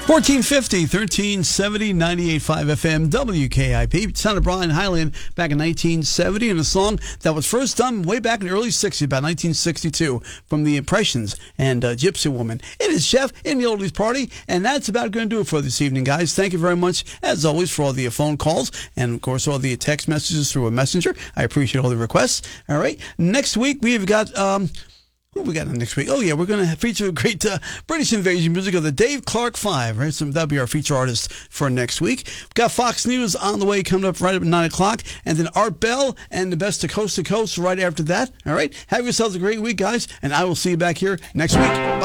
1450, 1370, 98.5 FM, WKIP. Son of Brian Hyland back in 1970, and a song that was first done way back in the early 60s, about 1962, from the Impressions and Gypsy Woman. It is Jeff in the Oldies Party, and that's about going to do it for this evening, guys. Thank you very much, as always, for all the phone calls and, of course, all the text messages through a messenger. I appreciate all the requests. All right. Next week, we've got... who we got next week? Oh, yeah, we're going to feature a great British invasion music of the Dave Clark Five. Right? So that'll be our feature artist for next week. We've got Fox News on the way coming up right at 9 o'clock. And then Art Bell and the best of Coast to Coast right after that. All right? Have yourselves a great week, guys. And I will see you back here next week. Bye.